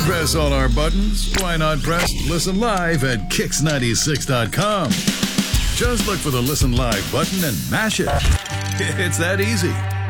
Press all our buttons. Why not press Listen Live at Kix96.com? Just look for the Listen Live button and mash it. It's that easy.